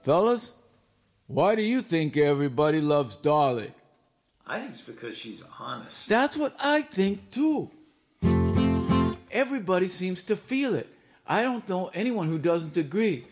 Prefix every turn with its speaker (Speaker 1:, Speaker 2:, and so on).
Speaker 1: Fellas, why do you think everybody loves Dolly?
Speaker 2: I think it's because she's honest.
Speaker 1: That's what I think, too. Everybody seems to feel it. I don't know anyone who doesn't agree.